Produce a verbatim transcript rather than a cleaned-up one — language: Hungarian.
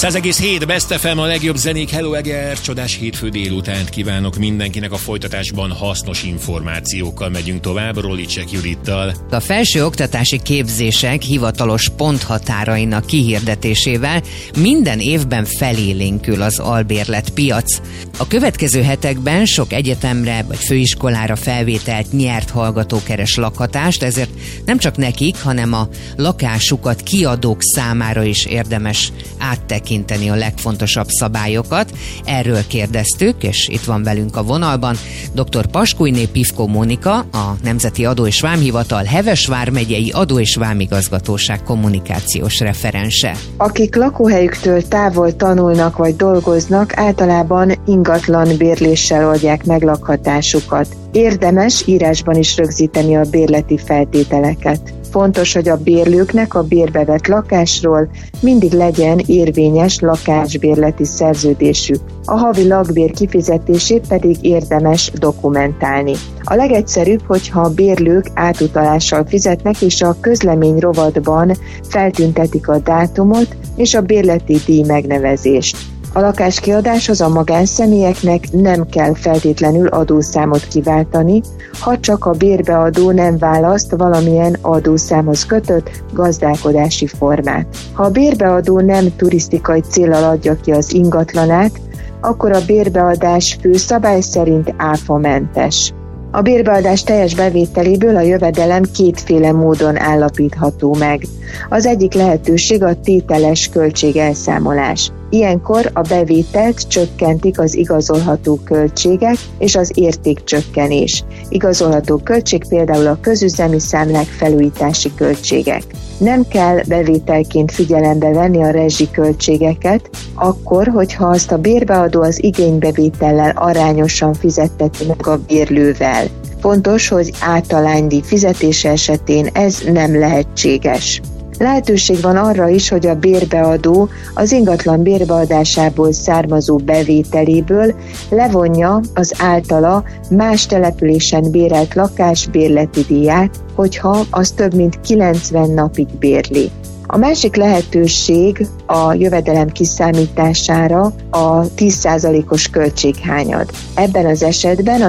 száz egész hét Best ef em, a legjobb zenék. Hello Eger, csodás hétfő délutánt kívánok mindenkinek. A folytatásban hasznos információkkal megyünk tovább, Rolicek Judittal. A felső oktatási képzések hivatalos ponthatárainak kihirdetésével minden évben felélénkül az albérlet piac. A következő hetekben sok egyetemre vagy főiskolára felvételt nyert hallgató keres lakhatást, ezért nem csak nekik, hanem a lakásukat kiadók számára is érdemes áttekinteni a legfontosabb szabályokat. Erről kérdeztük, és itt van velünk a vonalban dr. Paskújné Pivko Mónika, a Nemzeti Adó- és Vámhivatal Heves vármegyei Adó- és Vámigazgatóság kommunikációs referense. Akik lakóhelyüktől távol tanulnak vagy dolgoznak, általában ingatlan bérléssel oldják meg lakhatásukat. Érdemes írásban is rögzíteni a bérleti feltételeket. Fontos, hogy a bérlőknek a bérbe vett lakásról mindig legyen érvényes lakásbérleti szerződésük. A havi lakbér kifizetését pedig érdemes dokumentálni. A legegyszerűbb, hogyha a bérlők átutalással fizetnek, és a közlemény rovatban feltüntetik a dátumot és a bérleti díj megnevezést. A lakáskiadáshoz a magánszemélyeknek nem kell feltétlenül adószámot kiváltani, ha csak a bérbeadó nem választ valamilyen adószámhoz kötött gazdálkodási formát. Ha a bérbeadó nem turisztikai céllal adja ki az ingatlanát, akkor a bérbeadás fő szabály szerint áfamentes. A bérbeadás teljes bevételéből a jövedelem kétféle módon állapítható meg. Az egyik lehetőség a tételes költségelszámolás. Ilyenkor a bevételt csökkentik az igazolható költségek és az értékcsökkenés. Igazolható költség például a közüzemi számlák, felújítási költségek. Nem kell bevételként figyelembe venni a rezsiköltségeket, akkor, hogyha azt a bérbeadó az igénybevétellel arányosan fizetteti meg a bérlővel. Fontos, hogy általánydíj fizetése esetén ez nem lehetséges. Lehetőség van arra is, hogy a bérbeadó az ingatlan bérbeadásából származó bevételéből levonja az általa más településen bérelt lakás bérleti díját, hogyha az több mint kilencven napig bérli. A másik lehetőség a jövedelem kiszámítására a tíz százalékos költséghányad. Ebben az esetben a